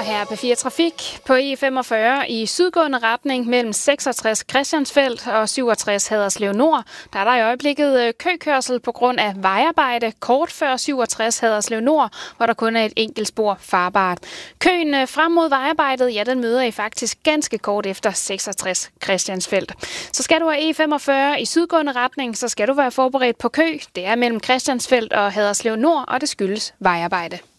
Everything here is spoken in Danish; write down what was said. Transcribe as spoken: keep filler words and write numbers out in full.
her på fire Trafik. På E femogfyrre i sydgående retning mellem seksogtres Christiansfeld og syvogtres Haderslev Nord, der er der i øjeblikket køkørsel på grund af vejarbejde kort før syvogtres Haderslev Nord, hvor der kun er et enkelt spor farbart. Køen frem mod vejarbejdet, ja, den møder I faktisk ganske kort efter seksogtres Christiansfeld. Så skal du have E femogfyrre i sydgående retning, så skal du være forberedt på kø. Det er mellem Christiansfeld og Haderslev Nord, og det skyldes vejarbejde.